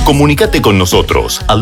Comunicate con nosotros al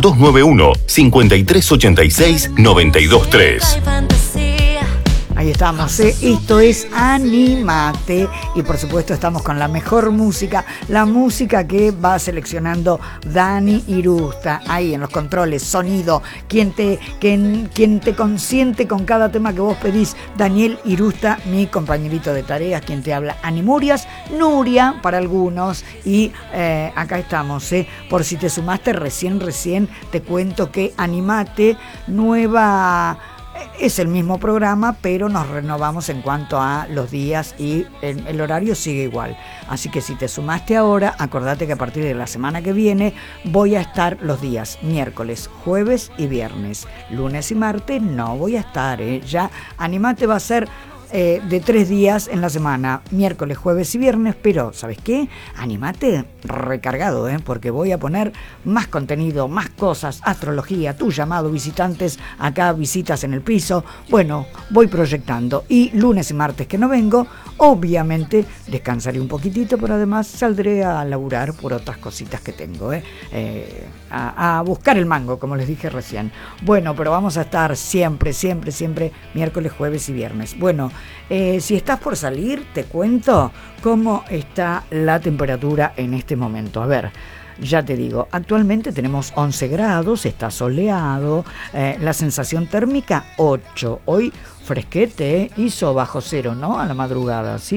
291-5386-923. Ahí estamos, esto es Animate y por supuesto estamos con la mejor música, la música que va seleccionando Dani Irusta, ahí en los controles, sonido, quien te consiente con cada tema que vos pedís, Daniel Irusta, mi compañerito de tareas, quien te habla, Animurias, Nuria para algunos y acá estamos, por si te sumaste recién te cuento que Animate nueva... Es el mismo programa, pero nos renovamos en cuanto a los días y el horario sigue igual. Así que si te sumaste ahora, acordate que a partir de la semana que viene voy a estar los días miércoles, jueves y viernes. Lunes y martes no voy a estar. Ya Animate va a ser de 3 días en la semana, miércoles, jueves y viernes, pero ¿sabes qué? Animate recargado, porque voy a poner más contenido, más cosas, astrología, tu llamado, visitantes, acá visitas en el piso, bueno, voy proyectando y lunes y martes que no vengo, obviamente descansaré un poquitito, pero además saldré a laburar por otras cositas que tengo, a buscar el mango, como les dije recién. Bueno, pero vamos a estar siempre, miércoles, jueves y viernes. Bueno, si estás por salir, te cuento cómo está la temperatura en este momento. A ver, ya te digo, actualmente tenemos 11 grados, está soleado, la sensación térmica 8. Hoy fresquete, hizo bajo cero, ¿no? A la madrugada, sí.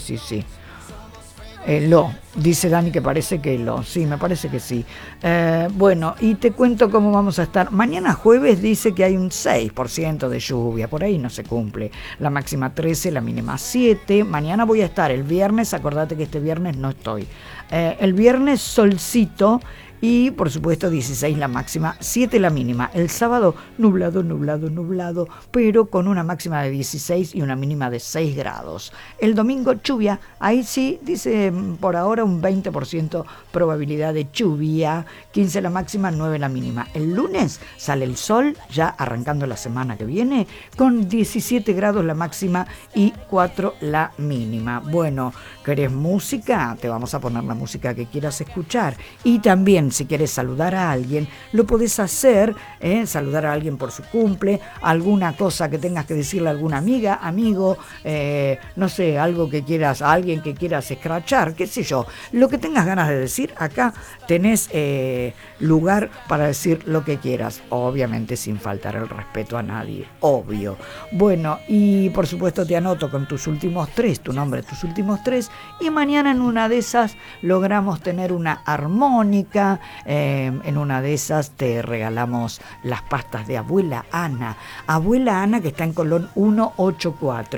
Dice Dani que parece que sí, me parece que sí. Bueno, y te cuento cómo vamos a estar. Mañana jueves dice que hay un 6% de lluvia, por ahí no se cumple. La máxima 13, la mínima 7. Mañana voy a estar, el viernes, acordate que este viernes no estoy. El viernes solcito y por supuesto 16 la máxima, 7 la mínima. El sábado nublado, pero con una máxima de 16 y una mínima de 6 grados. El domingo lluvia, ahí sí dice por ahora un 20% probabilidad de lluvia, 15 la máxima, 9 la mínima. El lunes sale el sol, ya arrancando la semana que viene, con 17 grados la máxima y 4 la mínima. Bueno, ¿querés música? Te vamos a poner la música que quieras escuchar. Y también si quieres saludar a alguien, lo podés hacer, saludar a alguien por su cumple, alguna cosa que tengas que decirle a alguna amiga, amigo, no sé, algo que quieras, a alguien que quieras escrachar, qué sé yo, lo que tengas ganas de decir, acá tenés lugar para decir lo que quieras, obviamente sin faltar el respeto a nadie, obvio. Bueno, y por supuesto te anoto con tus últimos 3, tu nombre, tus últimos 3, y mañana en una de esas logramos tener una armónica. En una de esas te regalamos las pastas de Abuela Ana que está en Colón 184.